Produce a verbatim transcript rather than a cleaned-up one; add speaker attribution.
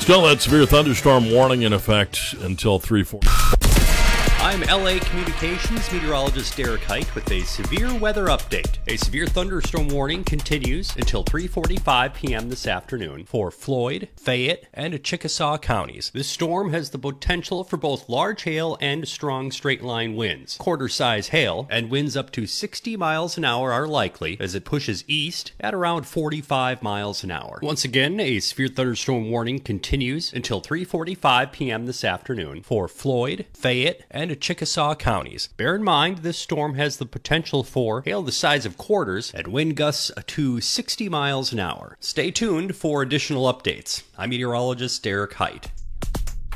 Speaker 1: Still, that severe thunderstorm warning in effect until three forty.
Speaker 2: I'm L A Communications meteorologist Derek Height with a severe weather update. A severe thunderstorm warning continues until three forty-five p.m. this afternoon for Floyd, Fayette, and Chickasaw counties. This storm has the potential for both large hail and strong straight-line winds. Quarter-size hail and winds up to sixty miles an hour are likely as it pushes east at around forty-five miles an hour. Once again, a severe thunderstorm warning continues until three forty-five p.m. this afternoon for Floyd, Fayette, and Chickasaw counties. Bear in mind, this storm has the potential for hail the size of quarters and wind gusts to sixty miles an hour. Stay tuned for additional updates. I'm meteorologist Derek Height.